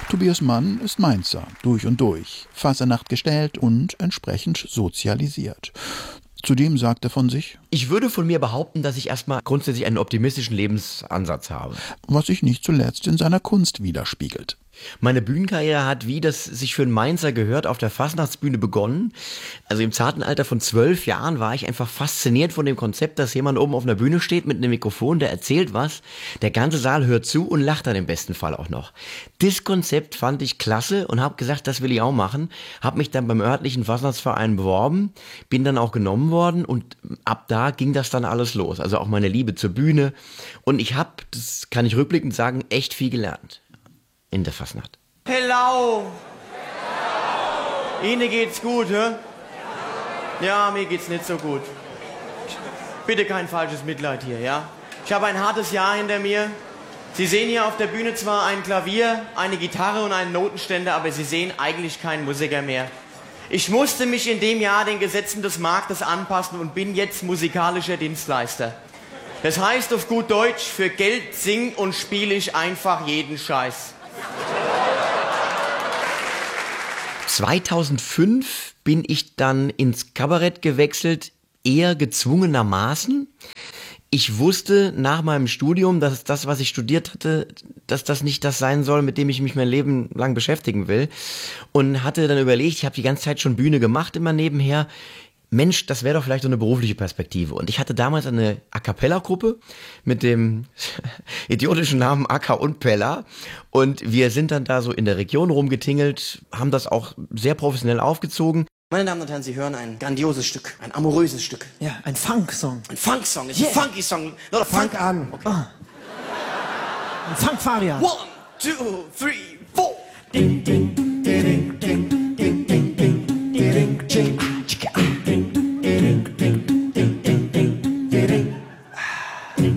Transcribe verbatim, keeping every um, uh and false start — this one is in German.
Tobias Mann ist Mainzer, durch und durch, Fassenacht gestellt und entsprechend sozialisiert. Zudem sagt er von sich: Ich würde von mir behaupten, dass ich erstmal grundsätzlich einen optimistischen Lebensansatz habe. Was sich nicht zuletzt in seiner Kunst widerspiegelt. Meine Bühnenkarriere hat, wie das sich für einen Mainzer gehört, auf der Fasnachtsbühne begonnen. Also im zarten Alter von zwölf Jahren war ich einfach fasziniert von dem Konzept, dass jemand oben auf einer Bühne steht mit einem Mikrofon, der erzählt was, der ganze Saal hört zu und lacht dann im besten Fall auch noch. Das Konzept fand ich klasse und habe gesagt, das will ich auch machen. Habe mich dann beim örtlichen Fasnachtsverein beworben, bin dann auch genommen worden und ab da ging das dann alles los. Also auch meine Liebe zur Bühne. Und ich habe, das kann ich rückblickend sagen, echt viel gelernt. In der Fasnacht. Hello! Ihnen geht's gut, hä? Ja, mir geht's nicht so gut. Bitte kein falsches Mitleid hier, ja? Ich habe ein hartes Jahr hinter mir. Sie sehen hier auf der Bühne zwar ein Klavier, eine Gitarre und einen Notenständer, aber Sie sehen eigentlich keinen Musiker mehr. Ich musste mich in dem Jahr den Gesetzen des Marktes anpassen und bin jetzt musikalischer Dienstleister. Das heißt auf gut Deutsch, für Geld sing und spiele ich einfach jeden Scheiß. zweitausendfünf bin ich dann ins Kabarett gewechselt, eher gezwungenermaßen. Ich wusste nach meinem Studium, dass das, was ich studiert hatte, dass das nicht das sein soll, mit dem ich mich mein Leben lang beschäftigen will. Und hatte dann überlegt, ich habe die ganze Zeit schon Bühne gemacht, immer nebenher. Mensch, das wäre doch vielleicht so eine berufliche Perspektive. Und ich hatte damals eine A-Cappella-Gruppe mit dem idiotischen Namen Acker und Pella. Und wir sind dann da so in der Region rumgetingelt, haben das auch sehr professionell aufgezogen. Meine Damen und Herren, Sie hören ein grandioses Stück, ein amoröses Stück. Ja, ein Funk-Song. Ein Funk-Song, ist Yeah. ein funky Song. Oder Funk Funk an. Okay. Oh. Ein Funk-Fabian. One, two, three, four. Ding, ding.